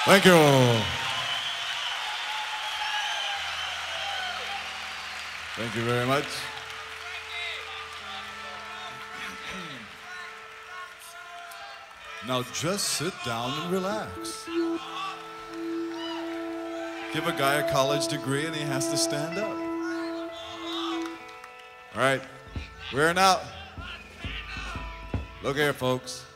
Thank you. Thank you very much. Now just sit down and relax. Give a guy a college degree and he has to stand up. All right, we're out. Look here, folks.